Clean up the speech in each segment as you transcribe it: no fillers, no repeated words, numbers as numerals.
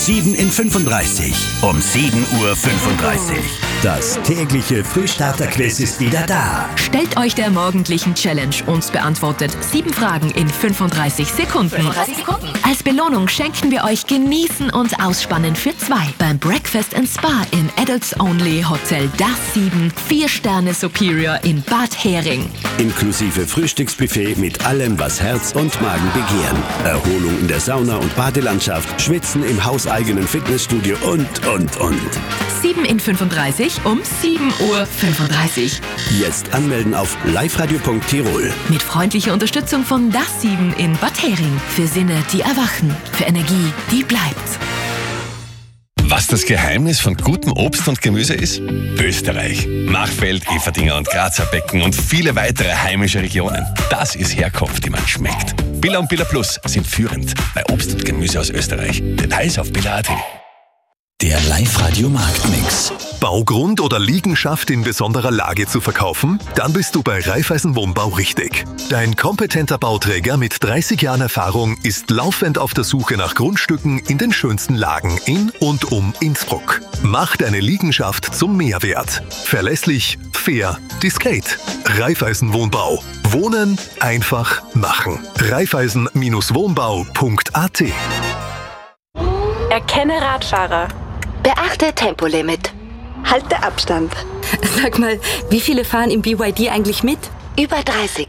7 in 35. Um 7:35 Uhr. Das tägliche Frühstarter-Quiz ist wieder da. Stellt euch der morgendlichen Challenge und beantwortet 7 Fragen in 35 Sekunden. Als Belohnung schenken wir euch Genießen und Ausspannen für 2 beim Breakfast & Spa im Adults Only Hotel Das 7 4-Sterne Superior in Bad Hering. Inklusive Frühstücksbuffet mit allem, was Herz und Magen begehren. Erholung in der Sauna und Badelandschaft, Schwitzen im hauseigenen Fitnessstudio und. 7 in 35 um 7:35 Uhr. Jetzt anmelden auf liveradio.tirol. Mit freundlicher Unterstützung von Das 7 in Bad Hering. Für Sinne, die erwachen. Für Energie, die bleibt. Was das Geheimnis von gutem Obst und Gemüse ist? Österreich. Machfeld, Everdinger und Grazer Becken und viele weitere heimische Regionen. Das ist Herkunft, die man schmeckt. Billa und Billa Plus sind führend bei Obst und Gemüse aus Österreich. Details auf billa.at. Der Live-Radio-Marktmix. Baugrund oder Liegenschaft in besonderer Lage zu verkaufen? Dann bist du bei Raiffeisen Wohnbau richtig. Dein kompetenter Bauträger mit 30 Jahren Erfahrung ist laufend auf der Suche nach Grundstücken in den schönsten Lagen in und um Innsbruck. Mach deine Liegenschaft zum Mehrwert. Verlässlich, fair, diskret. Raiffeisen Wohnbau. Wohnen einfach machen. Raiffeisen-Wohnbau.at. Erkenne Radfahrer. Beachte Tempolimit. Halte Abstand. Sag mal, wie viele fahren im BYD eigentlich mit? Über 30.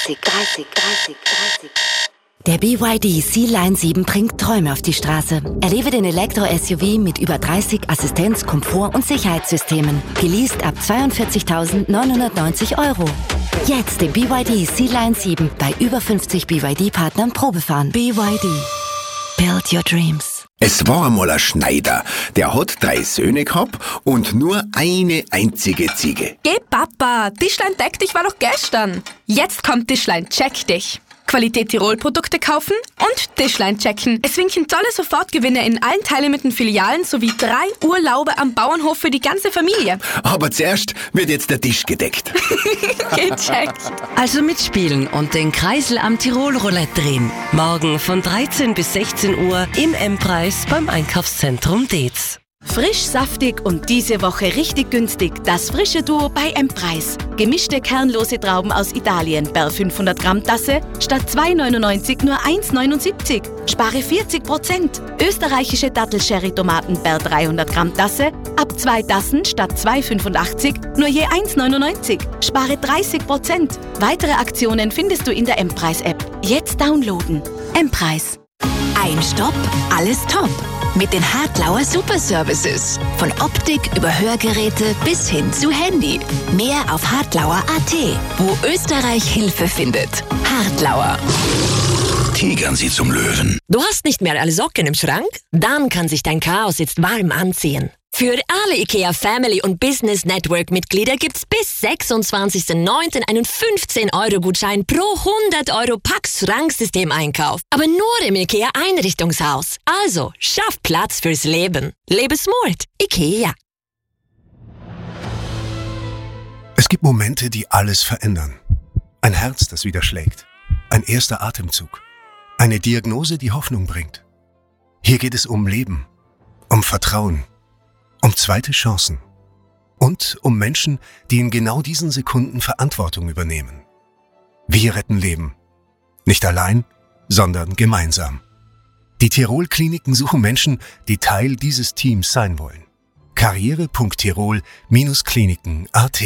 Der BYD Sea-Line 7 bringt Träume auf die Straße. Erlebe den Elektro-SUV mit über 30 Assistenz-, Komfort- und Sicherheitssystemen. Geleast ab 42.990 €. Jetzt den BYD Sea-Line 7 bei über 50 BYD-Partnern Probefahren. BYD. Build your dreams. Es war einmal ein Schneider, der hat 3 Söhne gehabt und nur eine einzige Ziege. Geh Papa, Tischlein Deck dich war doch gestern. Jetzt kommt Tischlein Check dich. Qualität Tirol-Produkte kaufen und Tischlein checken. Es winken tolle Sofortgewinne in allen teilnehmenden Filialen sowie 3 Urlaube am Bauernhof für die ganze Familie. Aber zuerst wird jetzt der Tisch gedeckt. Gecheckt. Also mitspielen und den Kreisel am Tirol-Roulette drehen. Morgen von 13 bis 16 Uhr im M-Preis beim Einkaufszentrum Deetz. Frisch, saftig und diese Woche richtig günstig. Das frische Duo bei M-Preis. Gemischte kernlose Trauben aus Italien per 500 Gramm Tasse statt 2,99 nur 1,79. Spare 40%. Österreichische Dattel-Sherry-Tomaten per 300 Gramm Tasse ab 2 Tassen statt 2,85 nur je 1,99. Spare 30%. Weitere Aktionen findest du in der M-Preis-App. Jetzt downloaden. M-Preis. Ein Stopp, alles top. Mit den Hartlauer Super Services. Von Optik über Hörgeräte bis hin zu Handy. Mehr auf hartlauer.at, wo Österreich Hilfe findet. Hartlauer. Tigern Sie zum Löwen. Du hast nicht mehr alle Socken im Schrank? Dann kann sich dein Chaos jetzt warm anziehen. Für alle IKEA Family und Business Network Mitglieder gibt's bis 26.09. einen 15-Euro-Gutschein pro 100 € Pax-Schranksystem-Einkauf. Aber nur im IKEA Einrichtungshaus. Also, schaff Platz fürs Leben. Lebe smart. IKEA. Es gibt Momente, die alles verändern. Ein Herz, das wieder schlägt. Ein erster Atemzug. Eine Diagnose, die Hoffnung bringt. Hier geht es um Leben, um Vertrauen, um zweite Chancen und um Menschen, die in genau diesen Sekunden Verantwortung übernehmen. Wir retten Leben. Nicht allein, sondern gemeinsam. Die Tirol-Kliniken suchen Menschen, die Teil dieses Teams sein wollen. karriere.tirol-kliniken.at.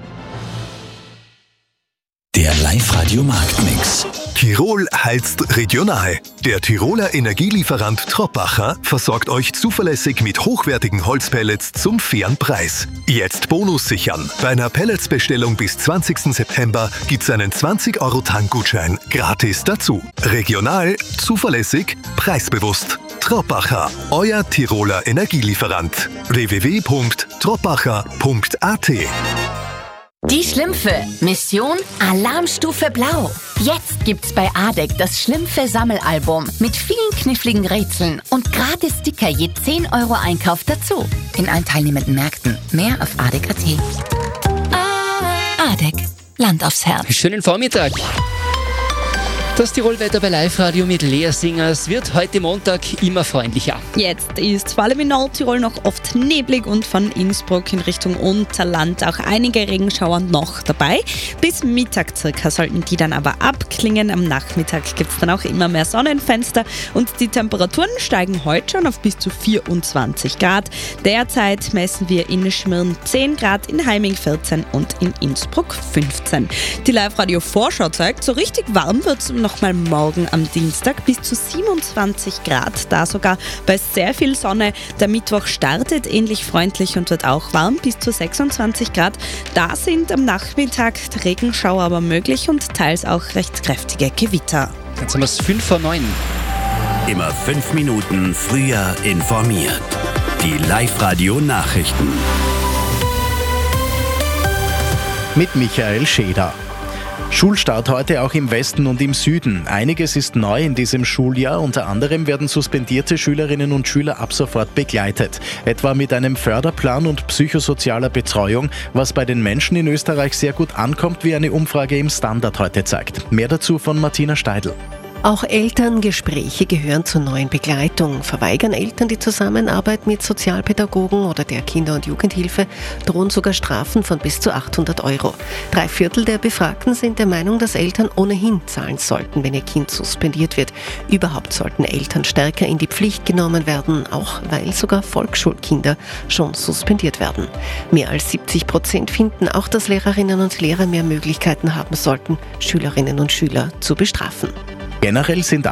Der Live-Radio-Marktmix. Tirol heizt regional. Der Tiroler Energielieferant Troppacher versorgt euch zuverlässig mit hochwertigen Holzpellets zum fairen Preis. Jetzt Bonus sichern. Bei einer Pelletsbestellung bis 20. September gibt's einen 20-Euro-Tankgutschein gratis dazu. Regional, zuverlässig, preisbewusst. Troppacher, euer Tiroler Energielieferant. www.troppacher.at. Die Schlümpfe. Mission Alarmstufe Blau. Jetzt gibt's bei ADEC das Schlümpfe-Sammelalbum mit vielen kniffligen Rätseln und gratis Sticker je 10 € Einkauf dazu. In allen teilnehmenden Märkten. Mehr auf ADEC.at. ADEC. Land aufs Herz. Schönen Vormittag. Das Tirolwetter bei Live-Radio mit Lea Singers wird heute Montag immer freundlicher. Jetzt ist vor allem in Nordtirol noch oft neblig und von Innsbruck in Richtung Unterland auch einige Regenschauer noch dabei. Bis Mittag circa sollten die dann aber abklingen. Am Nachmittag gibt es dann auch immer mehr Sonnenfenster und die Temperaturen steigen heute schon auf bis zu 24 Grad. Derzeit messen wir in Schmirn 10 Grad, in Heiming 14 und in Innsbruck 15. Die Live-Radio-Vorschau zeigt, so richtig warm wird es nochmal morgen am Dienstag bis zu 27 Grad, da sogar bei sehr viel Sonne. Der Mittwoch startet ähnlich freundlich und wird auch warm bis zu 26 Grad. Da sind am Nachmittag Regenschauer aber möglich und teils auch recht kräftige Gewitter. Jetzt haben wir es 5:09. Immer 5 Minuten früher informiert. Die Live-Radio-Nachrichten. Mit Michael Scheder. Schulstart heute auch im Westen und im Süden. Einiges ist neu in diesem Schuljahr. Unter anderem werden suspendierte Schülerinnen und Schüler ab sofort begleitet. Etwa mit einem Förderplan und psychosozialer Betreuung, was bei den Menschen in Österreich sehr gut ankommt, wie eine Umfrage im Standard heute zeigt. Mehr dazu von Martina Steidl. Auch Elterngespräche gehören zur neuen Begleitung. Verweigern Eltern die Zusammenarbeit mit Sozialpädagogen oder der Kinder- und Jugendhilfe, drohen sogar Strafen von bis zu 800 €. 3/4 der Befragten sind der Meinung, dass Eltern ohnehin zahlen sollten, wenn ihr Kind suspendiert wird. Überhaupt sollten Eltern stärker in die Pflicht genommen werden, auch weil sogar Volksschulkinder schon suspendiert werden. Mehr als 70% finden auch, dass Lehrerinnen und Lehrer mehr Möglichkeiten haben sollten, Schülerinnen und Schüler zu bestrafen. Generell sind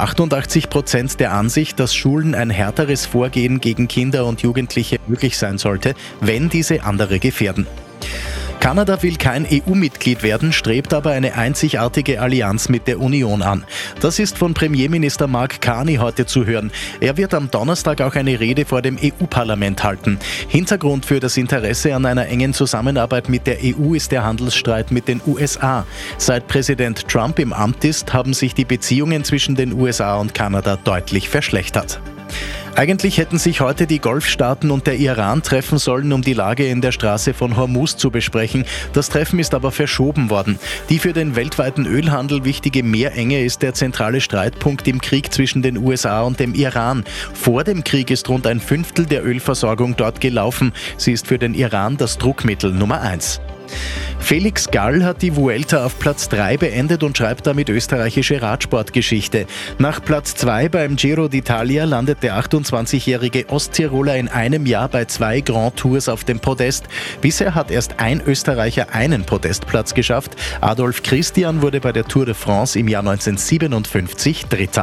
88% der Ansicht, dass Schulen ein härteres Vorgehen gegen Kinder und Jugendliche möglich sein sollte, wenn diese andere gefährden. Kanada will kein EU-Mitglied werden, strebt aber eine einzigartige Allianz mit der Union an. Das ist von Premierminister Mark Carney heute zu hören. Er wird am Donnerstag auch eine Rede vor dem EU-Parlament halten. Hintergrund für das Interesse an einer engen Zusammenarbeit mit der EU ist der Handelsstreit mit den USA. Seit Präsident Trump im Amt ist, haben sich die Beziehungen zwischen den USA und Kanada deutlich verschlechtert. Eigentlich hätten sich heute die Golfstaaten und der Iran treffen sollen, um die Lage in der Straße von Hormuz zu besprechen. Das Treffen ist aber verschoben worden. Die für den weltweiten Ölhandel wichtige Meerenge ist der zentrale Streitpunkt im Krieg zwischen den USA und dem Iran. Vor dem Krieg ist rund 1/5 der Ölversorgung dort gelaufen. Sie ist für den Iran das Druckmittel Nummer 1. Felix Gall hat die Vuelta auf Platz 3 beendet und schreibt damit österreichische Radsportgeschichte. Nach Platz 2 beim Giro d'Italia landet der 28-jährige Osttiroler in einem Jahr bei 2 Grand Tours auf dem Podest. Bisher hat erst ein Österreicher einen Podestplatz geschafft. Adolf Christian wurde bei der Tour de France im Jahr 1957 Dritter.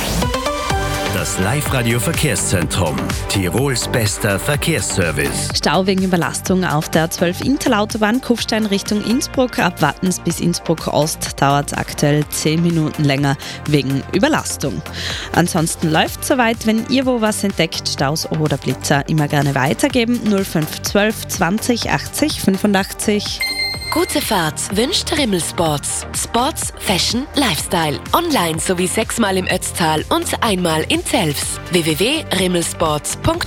Das Live-Radio-Verkehrszentrum. Tirols bester Verkehrsservice. Stau wegen Überlastung auf der 12 Interlautobahn Kufstein Richtung Innsbruck. Ab Wattens bis Innsbruck Ost dauert es aktuell 10 Minuten länger wegen Überlastung. Ansonsten läuft es soweit. Wenn ihr wo was entdeckt, Staus oder Blitzer, immer gerne weitergeben. 0512 20 80 85. Gute Fahrt wünscht Rimmel Sports. Sports, Fashion, Lifestyle. Online sowie 6-mal im Ötztal und einmal in Zelfs. www.rimmelsports.com.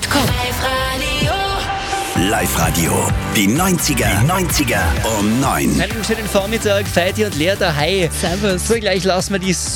Live-Radio. Die 90er um 9. Einen schönen Vormittag, Feiti und Lea daheim. Servus. So, gleich lassen wir die